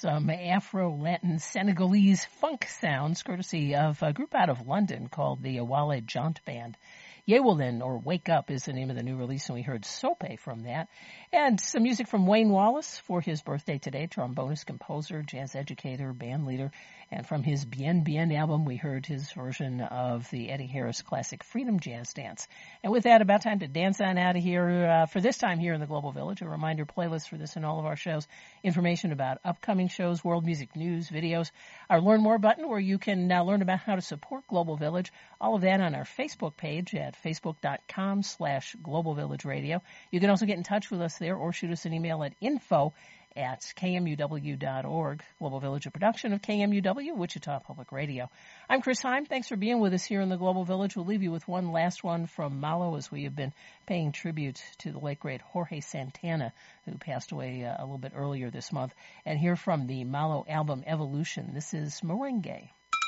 some Afro-Latin Senegalese funk sounds, courtesy of a group out of London called the Awale Jaunt Band. Yewolin, or Wake Up, is the name of the new release, and we heard Sope from that. And some music from Wayne Wallace for his birthday today, trombonist, composer, jazz educator, band leader. And from his Bien Bien album, we heard his version of the Eddie Harris classic Freedom Jazz Dance. And with that, about time to dance on out of here for this time here in the Global Village. A reminder, playlists for this and all of our shows, information about upcoming shows, world music news, videos, our Learn More button where you can now learn about how to support Global Village. All of that on our Facebook page at facebook.com/Global Village Radio. You can also get in touch with us there or shoot us an email at info@kmuw.org. Global Village, a production of KMUW, Wichita Public Radio. I'm Chris Heim. Thanks for being with us here in the Global Village. We'll leave you with one last one from Malo as we have been paying tribute to the late, great Jorge Santana, who passed away a little bit earlier this month. And hear from the Malo album Evolution. This is Merengue.